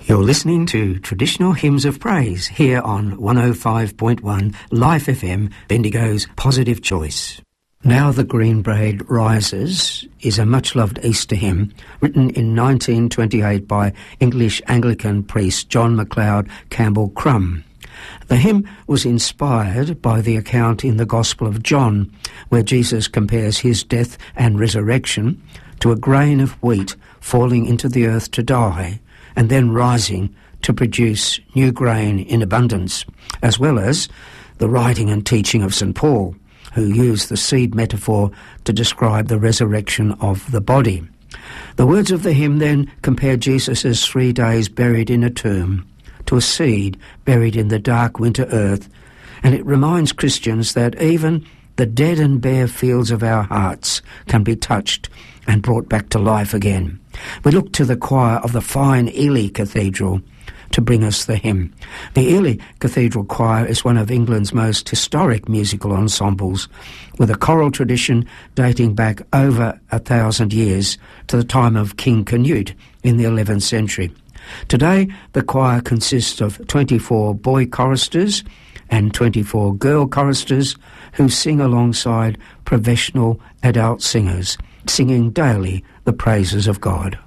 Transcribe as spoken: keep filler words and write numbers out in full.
You're listening to Traditional Hymns of Praise here on one oh five point one Life F M, Bendigo's Positive Choice. Now the Green Braid Rises is a much-loved Easter hymn written in nineteen twenty-eight by English Anglican priest John MacLeod Campbell Crum. The hymn was inspired by the account in the Gospel of John, where Jesus compares his death and resurrection to a grain of wheat falling into the earth to die, and then rising to produce new grain in abundance, as well as the writing and teaching of Saint Paul, who used the seed metaphor to describe the resurrection of the body. The words of the hymn then compare Jesus' three days buried in a tomb to a seed buried in the dark winter earth, and it reminds Christians that even the dead and bare fields of our hearts can be touched and brought back to life again. We look to the choir of the fine Ely Cathedral to bring us the hymn. The Ely Cathedral Choir is one of England's most historic musical ensembles, with a choral tradition dating back over a thousand years to the time of King Canute in the eleventh century. Today, the choir consists of twenty-four boy choristers and twenty-four girl choristers who sing alongside professional adult singers, singing daily the praises of God.